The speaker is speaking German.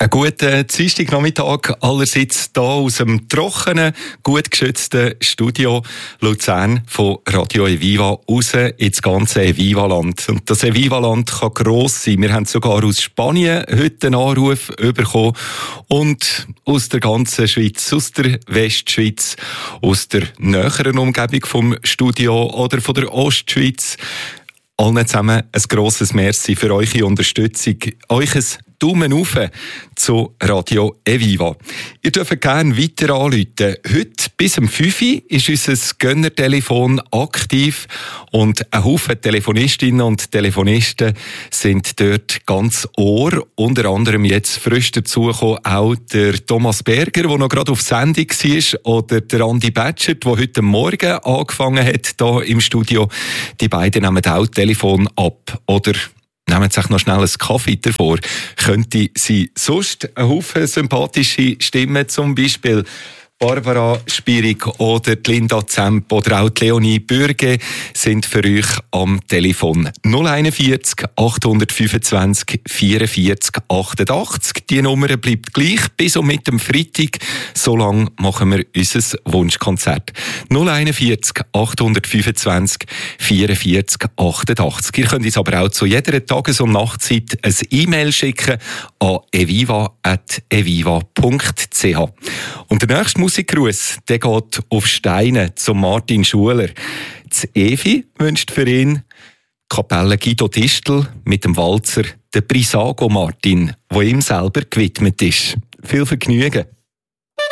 Einen guten Dienstagnachmittag allerseits hier aus dem trockenen, gut geschützten Studio Luzern von Radio Eviva raus ins ganze Eviva-Land. Und das Eviva-Land kann gross sein. Wir haben sogar aus Spanien heute einen Anruf bekommen und aus der ganzen Schweiz, aus der Westschweiz, aus der näheren Umgebung vom Studio oder von der Ostschweiz. Allen zusammen ein grosses Merci für eure Unterstützung, euch ein Daumen rauf zu Radio Eviva. Ihr dürft gerne weiter anrufen. Heute bis um 5 Uhr ist unser Gönnertelefon aktiv und ein Haufen Telefonistinnen und Telefonisten sind dort ganz Ohr. Unter anderem jetzt frisch dazugekommen auch der Thomas Berger, der noch gerade auf Sendung war, oder der Andi Batschert, der heute Morgen angefangen hat hier im Studio. Die beiden nehmen auch Telefon ab. Oder nehmen Sie sich noch schnell einen Kaffee davor. Könnte sie sonst ein Haufen sympathische Stimmen, zum Beispiel Barbara Spierig oder Linda Zemp oder auch Leonie Bürge, sind für euch am Telefon 041 825 44 88. Die Nummer bleibt gleich bis und mit dem Freitag. So lange machen wir unser Wunschkonzert. 041 825 44 88. Ihr könnt uns aber auch zu jeder Tages- und Nachtzeit ein E-Mail schicken an eviva@eviva.ch. Und der nächste Musikgruß, der geht auf Steine zum Martin Schuler. Das Evi wünscht für ihn Kapelle Guido Distel mit dem Walzer der Brisago Martin, wo ihm selber gewidmet ist. Viel Vergnügen.